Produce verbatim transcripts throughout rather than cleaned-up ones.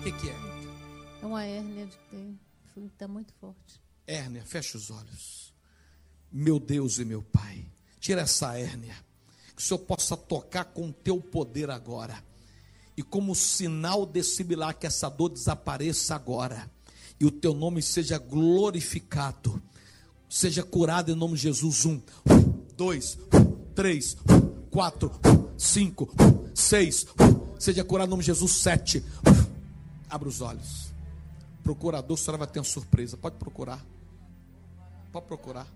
que, que é? É uma hérnia de tem, está muito forte. Hérnia, fecha os olhos. Meu Deus e meu Pai, tira essa hérnia, que o Senhor possa tocar com o teu poder agora, e como sinal desse milagre, que essa dor desapareça agora, e o teu nome seja glorificado, seja curado em nome de Jesus. Um, dois, três, quatro, cinco, seis, seja curado em nome de Jesus. Sete, abra os olhos. Procurador, a senhora vai ter uma surpresa. Pode procurar. Pode procurar.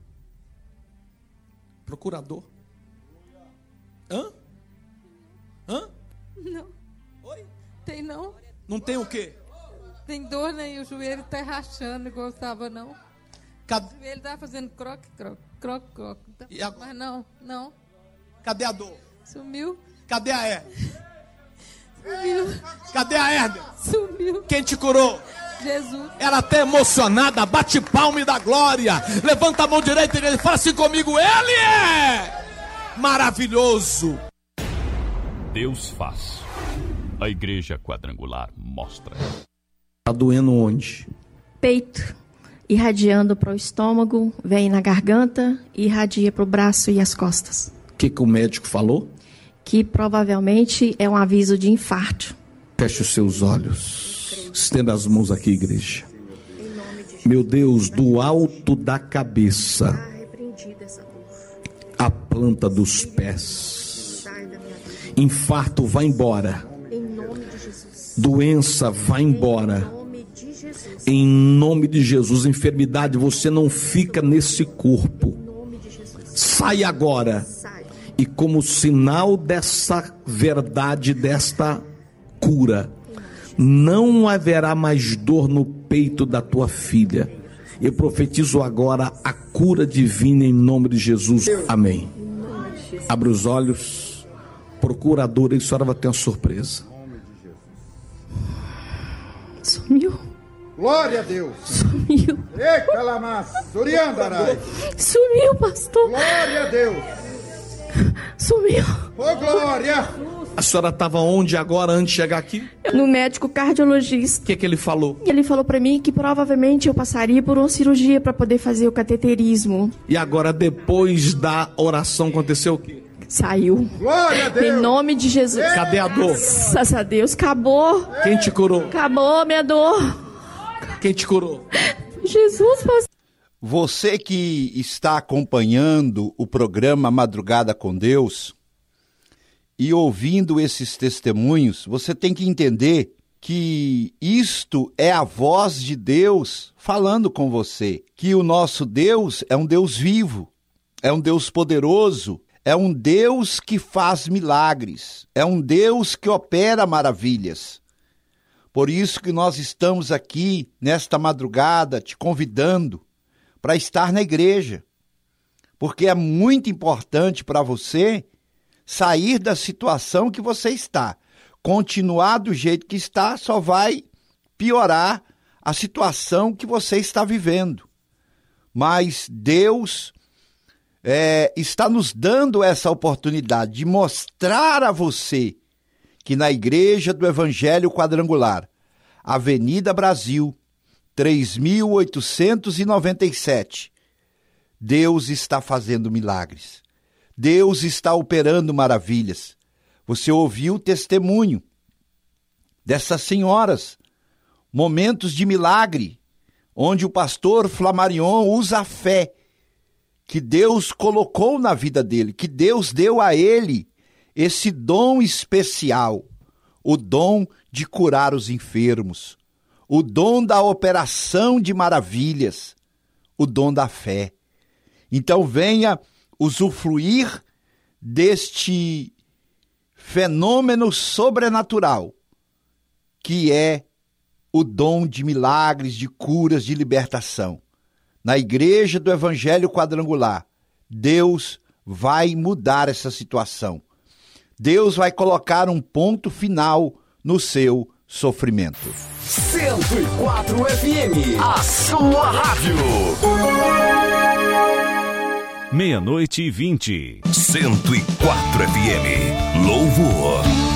Procurador. Hã? Hã? Não. Oi? Tem não. Não tem o quê? Tem dor, né? E o joelho tá rachando igual estava, não. Cadê? O joelho tá fazendo croque, croque, croque, croque. E a... Mas não, não. Cadê a dor? Sumiu. Cadê a hérnia? Sumiu. Cadê a hérnia? Sumiu. Quem te curou? Jesus. Ela até emocionada, bate palma e dá glória. Levanta a mão direita e fala assim comigo: Ele é maravilhoso. Deus faz. A Igreja Quadrangular mostra. Tá doendo onde? Peito, irradiando para o estômago, vem na garganta e irradia para o braço e as costas. O que, que o médico falou? Que provavelmente é um aviso de infarto. Feche os seus olhos. Estenda as mãos aqui, igreja. Meu Deus, do alto da cabeça, a planta dos pés. Infarto, vai embora. Doença, vai embora. Em nome de Jesus. Enfermidade, você não fica nesse corpo. Sai agora. E como sinal dessa verdade, desta cura, não haverá mais dor no peito da tua filha. Eu profetizo agora a cura divina em nome de Jesus. Amém. Abre os olhos. Procuradora, e a senhora vai ter uma surpresa. Sumiu. Glória a Deus. Sumiu. Sumiu, pastor. Glória a Deus. Sumiu. Ô, glória. A senhora estava onde agora antes de chegar aqui? No médico cardiologista. O que, que ele falou? Ele falou para mim que provavelmente eu passaria por uma cirurgia para poder fazer o cateterismo. E agora, depois da oração, aconteceu o quê? Saiu. Glória a Deus. Em nome de Jesus. Cadê a dor? Graças a Deus, acabou. Quem te curou? Acabou minha dor. Quem te curou? Jesus, pastor. Você que está acompanhando o programa Madrugada com Deus e ouvindo esses testemunhos, você tem que entender que isto é a voz de Deus falando com você, que o nosso Deus é um Deus vivo, é um Deus poderoso, é um Deus que faz milagres, é um Deus que opera maravilhas. Por isso que nós estamos aqui nesta madrugada te convidando para estar na igreja, porque é muito importante para você sair da situação que você está. Continuar do jeito que está só vai piorar a situação que você está vivendo. Mas Deus é, está nos dando essa oportunidade de mostrar a você que na Igreja do Evangelho Quadrangular, Avenida Brasil, três mil oitocentos e noventa e sete, Deus está fazendo milagres. Deus está operando maravilhas. Você ouviu o testemunho dessas senhoras, momentos de milagre, onde o pastor Flamarion usa a fé que Deus colocou na vida dele, que Deus deu a ele esse dom especial, o dom de curar os enfermos, o dom da operação de maravilhas, o dom da fé. Então venha usufruir deste fenômeno sobrenatural, que é o dom de milagres, de curas, de libertação. Na Igreja do Evangelho Quadrangular, Deus vai mudar essa situação. Deus vai colocar um ponto final no seu sofrimento. cento e quatro F M, a sua rádio. Meia-noite e vinte. cento e quatro F M, louvor.